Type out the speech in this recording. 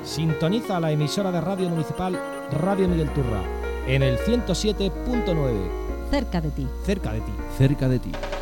Sintoniza la emisora de radio municipal Radio Miguel Turra en el 107.9. Cerca de ti. Cerca de ti. Cerca de ti.